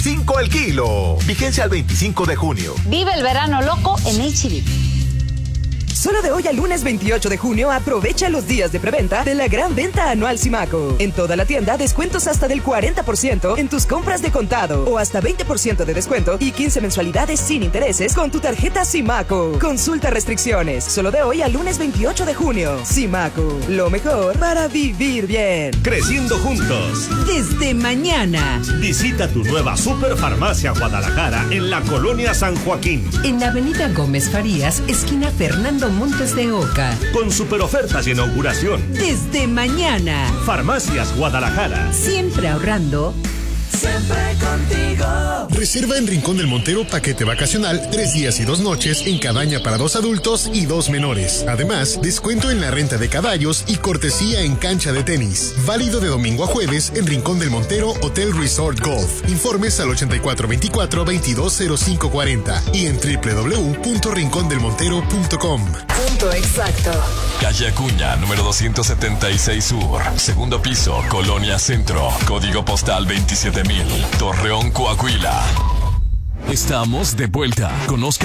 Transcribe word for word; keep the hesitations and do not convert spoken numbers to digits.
cinco el kilo. Vigencia al veinticinco de junio. Vive el verano loco en H E B. Solo de hoy al lunes veintiocho de junio aprovecha los días de preventa de la gran venta anual Simaco. En toda la tienda descuentos hasta del cuarenta por ciento en tus compras de contado o hasta veinte por ciento de descuento y quince mensualidades sin intereses con tu tarjeta Simaco. Consulta restricciones. Solo de hoy al lunes veintiocho de junio. Simaco, lo mejor para vivir bien. Creciendo juntos. Desde mañana. Visita tu nueva Superfarmacia Guadalajara en la Colonia San Joaquín. En la avenida Gómez Farías, esquina Fernando Montes de Oca. Con super ofertas de inauguración. Desde mañana. Farmacias Guadalajara. Siempre ahorrando. Siempre contigo. Reserva en Rincón del Montero paquete vacacional, tres días y dos noches en cabaña para dos adultos y dos menores. Además, descuento en la renta de caballos y cortesía en cancha de tenis. Válido de domingo a jueves en Rincón del Montero Hotel Resort Golf. Informes al ochenta y cuatro veinticuatro veintidós cero cinco cuarenta y en doble u doble u doble u punto rincón del montero punto com. Punto exacto. Calle Acuña, número doscientos setenta y seis Sur. Segundo piso, Colonia Centro. Código postal veintisiete mil. Torreón, Coahuila. Estamos de vuelta con Oscar